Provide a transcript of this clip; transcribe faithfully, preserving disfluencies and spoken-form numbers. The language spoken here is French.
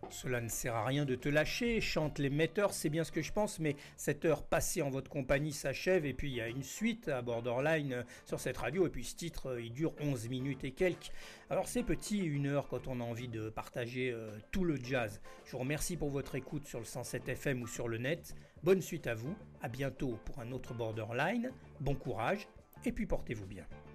Cela ne sert à rien de te lâcher, chante les metteurs, c'est bien ce que je pense, mais cette heure passée en votre compagnie s'achève et puis il y a une suite à Borderline sur cette radio et puis ce titre il dure onze minutes et quelques. Alors c'est petit, une heure quand on a envie de partager euh, tout le jazz. Je vous remercie pour votre écoute sur le cent sept F M ou sur le net. Bonne suite à vous, à bientôt pour un autre Borderline, bon courage et puis portez-vous bien.